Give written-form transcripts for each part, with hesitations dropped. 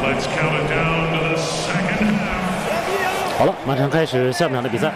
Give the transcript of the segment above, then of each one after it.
好了，马上开始下半场的比赛。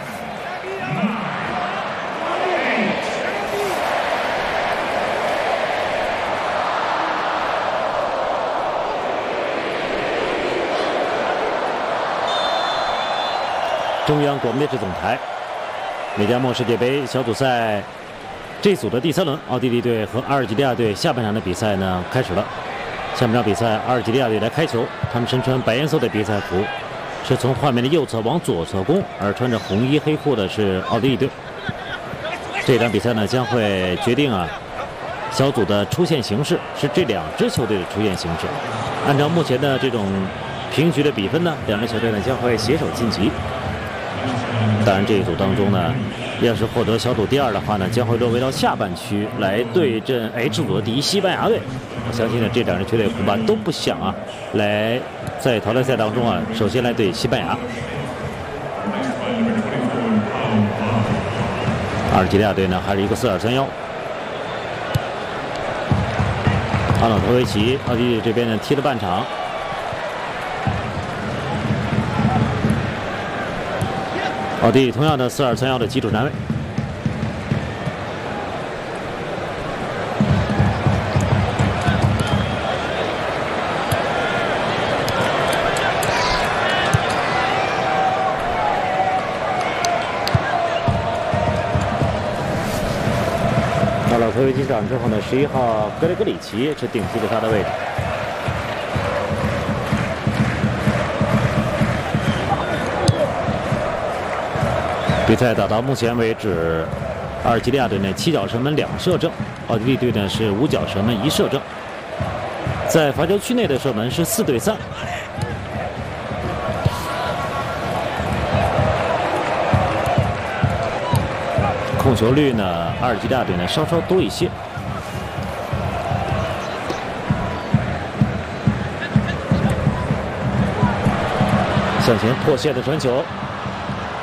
中央广播电视总台，美加墨世界杯小组赛这组的第3轮，奥地利队和阿尔及利亚队下半场的比赛呢开始了。下半场比赛，阿尔及利亚队来开球，他们身穿白颜色的比赛服，是从画面的右侧往左侧攻，而穿着红衣黑裤的是奥地利队。这场比赛呢将会决定小组的出线形势，是这2支球队的出线形势。按照目前的这种平局的比分呢，2支球队呢将会携手晋级。当然，这一组当中呢，要是获得小组第2的话呢，将会落位到下半区来对阵 H 组的第1西班牙队。我相信呢，这2支球队恐怕都不想来在淘汰赛当中首先来对西班牙。阿尔及利亚队呢，还是一个4-2-3-1。阿瑙托维奇，奥地利这边呢踢了半场。奥地利同样的4-2-3-1的基础站位。阿瑙托维奇上之后呢，11号格雷格里奇是顶替了他的位置。比赛打到目前为止，阿尔及利亚队呢7脚射门2射正，奥地利队呢是5脚射门1射正。在罚球区内的射门是4对3。控球率呢，阿尔及利亚队呢稍稍多一些。向前破线的传球。